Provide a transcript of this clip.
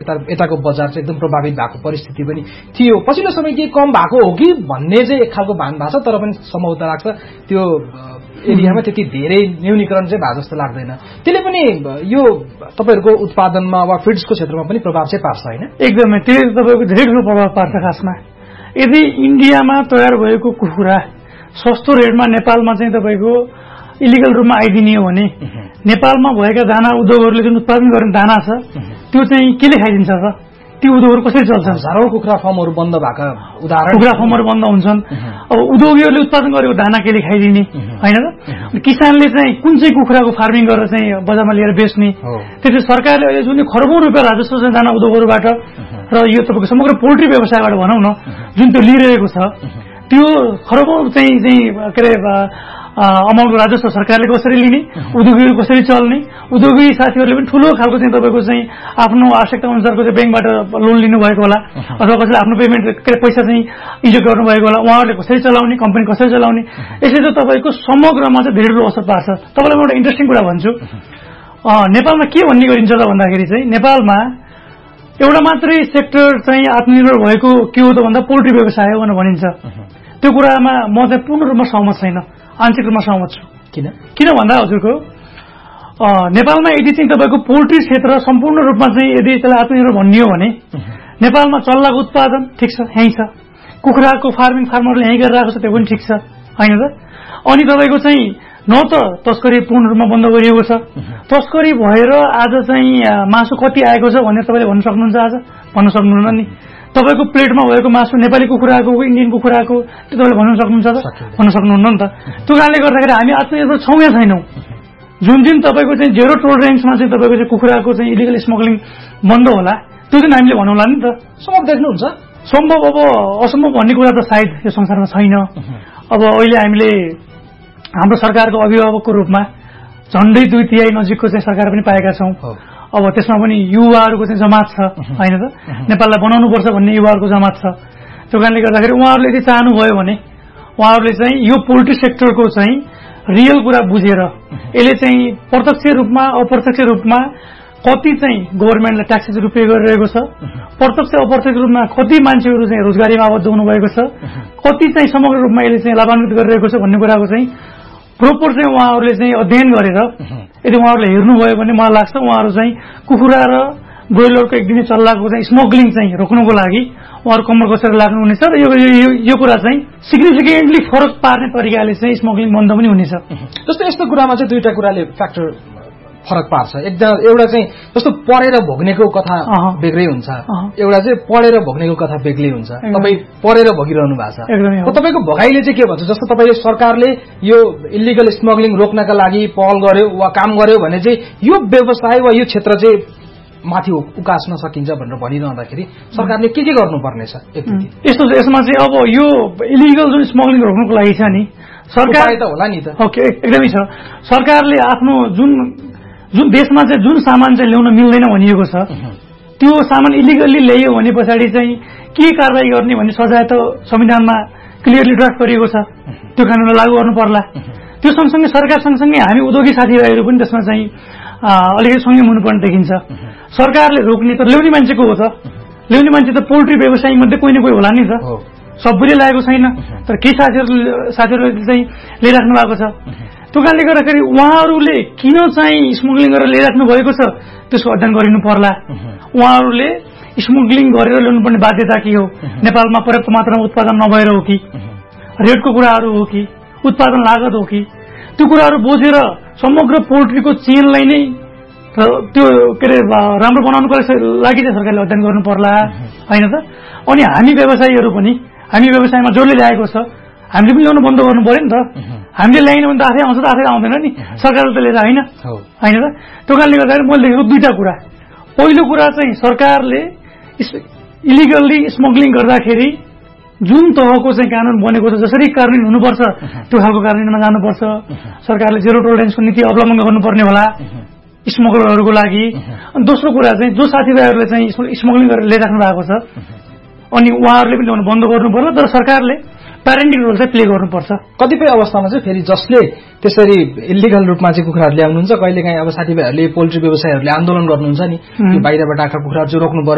यताको बजार चाहिँ एकदम प्रभावित भएको परिस्थिति पनि थियो। पछिल्लो समय के कम भएको हो कि भन्ने चाहिँ एक खालको भान भएको छ, तर पनि सम्भवतः लाग्छ त्यो एरियामा त्यति धेरै न्यूनीकरण चाहिँ भएको जस्तो लाग्दैन। त्यसले पनि यो तपाईहरुको उत्पादनमा वा फिड्सको क्षेत्रमा पनि प्रभाव चाहिँ पार्छ हैन? एकदमै, त्यसले तपाईको धेरै ठूलो प्रभाव पार्छ। खासमा यदि इन्डियामा तयार भएको कुखुरा सस्तो रेटमा नेपालमा चाहिँ तपाईको इलिगल रूपमा आइदिने हो भने नेपालमा भएका दाना उद्योगहरूले जुन उत्पादन गर्ने दाना छ त्यो चाहिँ केले खाइदिन्छ त? ती उद्योगहरू कसरी चल्छन्? हजारौं कुखुरा फर्महरू बन्द भएका उदाहरण, कुखुरा फर्महरू बन्द हुन्छन्। अब उद्योगीहरूले उत्पादन गरेको दाना केले खाइदिने हैन त? किसानले चाहिँ कुन चाहिँ कुखुराको फार्मिङ गरेर चाहिँ बजारमा लिएर बेच्ने? त्यसले सरकारले अहिले जुन खरबौं रुपियाँ राजस्व चाहिँ दाना उद्योगहरूबाट र यो तपाईको समग्र पोल्ट्री व्यवसायबाट भनौं न जुन त्यो लिइरहेको छ त्यो खरबौं चाहिँ के अरे अमाउन्टको राजस्व सरकारले कसरी लिने, उद्योगीहरू कसरी चल्ने? उद्योगी साथीहरूले पनि ठूलो खालको चाहिँ तपाईको चाहिँ आफ्नो आवश्यकता अनुसारको चाहिँ बैंकबाट लोन लिनु भएको होला अथवा कसैले आफ्नो पेमेन्ट पैसा चाहिँ इन्जेक्ट गर्नु भएको होला, उहाँहरूले कसरी चलाउने, कम्पनी कसरी चलाउने, यसले चाहिँ तपाईको समग्रमा चाहिँ धेरै ठूलो असर पार्छ। तपाईलाई म एउटा इन्ट्रेस्टिङ कुरा भन्छु। नेपालमा के भन्ने गरिन्छ त भन्दाखेरि चाहिँ नेपालमा एउटा मात्रै सेक्टर चाहिँ आत्मनिर्भर भएको के हो त भन्दा पोल्ट्री व्यवसाय हो भनेर भनिन्छ। त्यो कुरामा म चाहिँ पूर्ण रूपमा सहमत छैन, आंशिक रूपमा सहमत छु। किन भन्दा हजुरको नेपालमा यदि चाहिँ तपाईको पोल्ट्री क्षेत्र सम्पूर्ण रूपमा चाहिँ यदि त्यसलाई आत्मनिर्भर भन्ने हो भने नेपालमा चल्लाको उत्पादन ठिक छ, यही छ, कुखुराको फार्मिङ फार्मरले यही गरिरहेको छ, त्यो पनि ठिक छ हैन त? अनि तपाईको चाहिँ न त तस्करी पूर्ण रूपमा बन्द गरिएको छ, तस्करी भएर आज चाहिँ मासु कति आएको छ भनेर तपाईले भन्न सक्नुहुन्छ? आज भन्न सक्नुहुन्न नि। तपाईको प्लेटमा भएको मासु नेपाली कुखुराको हो इन्डियन कुखुराको त्यो तपाईले भन्न सक्नुहुन्छ त? भन्न सक्नुहुन्न नि त। त्यो कारणले गर्दाखेरि हामी आत्मनिर्भर छौं या छैनौं? जुन दिन तपाईको चाहिँ जेरो टोलरेन्समा चाहिँ तपाईको चाहिँ कुखुराको चाहिँ इलिगल स्मगलिङ बन्द होला त्यो दिन हामीले भनौँला नि त। सम्भव देख्नुहुन्छ? सम्भव अब असम्भव भन्ने कुरा त सायद यो संसारमा छैन। अब अहिले हामीले हाम्रो सरकारको अभिभावकको रूपमा झन्डै 2/3 नजिकको चाहिँ सरकार पनि पाएका छौं। अब त्यसमा पनि युवाहरूको चाहिँ जमात छ हैन त? नेपाललाई बनाउनु पर्छ भन्ने युवाहरूको जमात छ। त्यो कारणले गर्दाखेरि उहाँहरूले यदि चाहनुभयो भने उहाँहरूले चाहिँ यो पोल्ट्री सेक्टरको चाहिँ रियल कुरा बुझेर यसले चाहिँ प्रत्यक्ष रूपमा अप्रत्यक्ष रूपमा कति चाहिँ गभर्नमेन्टले ट्याक्सेसहरू पे गरिरहेको छ, प्रत्यक्ष अप्रत्यक्ष रूपमा कति मान्छेहरू चाहिँ रोजगारीमा आबद्ध हुनुभएको छ, कति चाहिँ समग्र रूपमा यसले चाहिँ लाभान्वित गरिरहेको छ भन्ने कुराको चाहिँ प्रोपर चाहिँ उहाँहरूले चाहिँ अध्ययन गरेर यदि उहाँहरूले हेर्नुभयो भने मलाई लाग्छ उहाँहरू चाहिँ कुखुरा र ब्रोइलरको एकदिने चल्लाको चाहिँ स्मगलिङ चाहिँ रोक्नुको लागि उहाँहरू कम्मर कसेर लाग्नुहुनेछ र यो कुरा चाहिँ सिग्निफिकेन्टली फरक पार्ने तरिकाले चाहिँ स्मगलिङ बन्द पनि हुनेछ। जस्तो यस्तो कुरामा चाहिँ दुईटा कुराले फ्याक्टर फरक पार्छ। एउटा चाहिँ जस्तो पढेर भोग्नेको कथा बेग्लै हुन्छ, एउटा चाहिँ पढेर भोग्नेको कथा बेग्लै हुन्छ। तपाई पढेर भोगिरहनु भएको छ, तपाईको भगाइले चाहिँ के भन्छ? जस्तो तपाईले सरकारले यो इलिगल स्मगलिङ रोक्नका लागि पहल गर्यो वा काम गर्यो भने चाहिँ यो व्यवसाय वा यो क्षेत्र चाहिँ माथि उकास्न सकिन्छ भनेर भनिरहँदाखेरि सरकारले के गर्नुपर्ने छ? यस्तो यसमा चाहिँ अब यो इलिगल जुन स्मगलिङ रोक्नुको लागि छ नि सरकार त होला नि त। ओके, एकदमै छ। सरकारले आफ्नो जुन देशमा चाहिँ जुन सामान चाहिँ ल्याउन मिल्दैन भनिएको छ त्यो सामान इलिगल्ली ल्यायो भने पछाडि चाहिँ के कारबाही गर्ने भन्ने सजाय त संविधानमा क्लियरली ड्राफ्ट गरिएको छ, त्यो कानूनलाई लागू गर्नु पर्ला। त्यो सँगसँगै सरकार सँगसँगै हामी उद्योगी साथीभाइहरू पनि त्यसमा चाहिँ अलिकति संयम हुनुपर्ने देखिन्छ। सरकारले रोक्ने त ल्याउने मान्छेको हो त, ल्याउने मान्छे त पोल्ट्री व्यवसायी मध्ये कोही न कोही होला नि त, सबैले ल्याएको छैन, तर केही साथीहरूले चाहिँ लिइराख्नु भएको छ। त्यो कारणले गर्दाखेरि उहाँहरूले किन चाहिँ स्मगलिङ गरेर ल्याइराख्नु भएको छ त्यसको अध्ययन गरिनु पर्ला। उहाँहरूले स्मगलिङ गरेर ल्याउनुपर्ने बाध्यता के हो? नेपालमा पर्याप्त मात्रामा उत्पादन नभएर हो कि, रेटको कुराहरू हो कि, उत्पादन लागत हो कि, त्यो कुराहरू बुझेर समग्र पोल्ट्रीको चेनलाई नै त्यो के अरे राम्रो बनाउनुको लागि चाहिँ सरकारले अध्ययन गर्नु पर्ला हैन त? अनि हामी व्यवसायीहरू पनि हामी व्यवसायमा जसले ल्याएको छ हामीले पनि ल्याउनु बन्द गर्नु पर्यो नि त। हामीले ल्याएन भने त आफै आउँछ त, आफै आउँदैन नि, सरकारले त लिएर हैन हैन त? त्यो कारणले गर्दाखेरि मैले देखेको दुईटा कुरा। पहिलो कुरा चाहिँ सरकारले इलिगल्ली स्मगलिङ गर्दाखेरि जुन तहको चाहिँ कानून बनेको छ, जसरी कार्यान्वयन हुनुपर्छ त्यो खालको कार्यान्वयनमा जानुपर्छ। सरकारले जेरो टोलरेन्सको नीति अवलम्बन गर्नुपर्ने होला स्मगलरहरूको लागि। अनि दोस्रो कुरा चाहिँ जो साथीभाइहरूले चाहिँ स्मगलिङ गरेर ल्याइराख्नु भएको छ अनि उहाँहरूले पनि ल्याउनु बन्द गर्नु पर्यो, तर सरकारले प्यारेन्टिङ रोल चाहिँ प्ले गर्नुपर्छ। कतिपय अवस्थामा चाहिँ फेरि जसले त्यसरी इलिगल रूपमा चाहिँ कुखुराहरू ल्याउनुहुन्छ कहिलेकाहीँ अब साथीभाइहरूले पोल्ट्री व्यवसायीहरूले आन्दोलन गर्नुहुन्छ नि, बाहिरबाट आएका कुखुराहरू चाहिँ रोक्नु